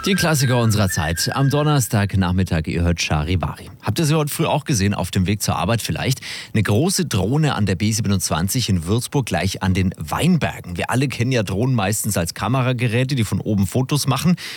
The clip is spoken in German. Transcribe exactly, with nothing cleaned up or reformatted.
Die Klassiker unserer Zeit. Am Donnerstagnachmittag, ihr hört Charivari. Habt ihr sie heute früh auch gesehen, auf dem Weg zur Arbeit vielleicht? Eine große Drohne an der B siebenundzwanzig in Würzburg, gleich an den Weinbergen. Wir alle kennen ja Drohnen meistens als Kamerageräte, die von oben Fotos machen.